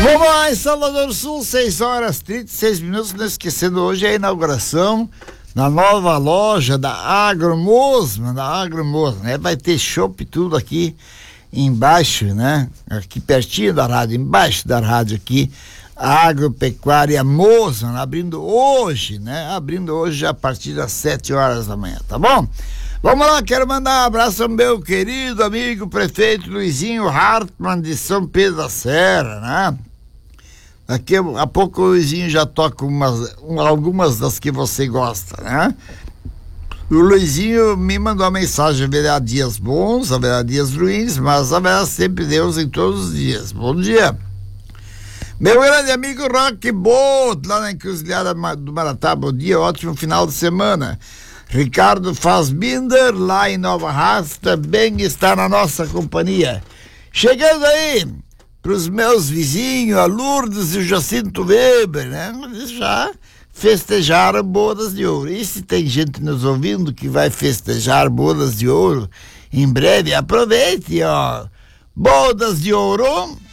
Vamos lá, em Salvador Sul, 6h36. Não esquecendo, hoje é a inauguração da nova loja da Agromosma, né? Vai ter chopp tudo aqui embaixo, né? Aqui pertinho da rádio, embaixo da rádio aqui, a Agropecuária Mosma, abrindo hoje, né? Abrindo hoje a partir das 7h da manhã, tá bom? Vamos lá, quero mandar um abraço ao meu querido amigo prefeito Luizinho Hartmann de São Pedro da Serra, né? Daqui a pouco o Luizinho já toca algumas das que você gosta, né? O Luizinho me mandou uma mensagem: haverá dias bons, haverá dias ruins, mas haverá sempre Deus em todos os dias. Bom dia. Meu grande amigo Rock Boat, lá na Encruzilhada do Maratá, bom dia, ótimo final de semana. Ricardo Fassbinder, lá em Nova Hartz, também está na nossa companhia. Chegando aí para os meus vizinhos, a Lourdes e o Jacinto Weber, né? Eles já festejaram bodas de ouro. E se tem gente nos ouvindo que vai festejar bodas de ouro em breve, aproveite, ó. Bodas de ouro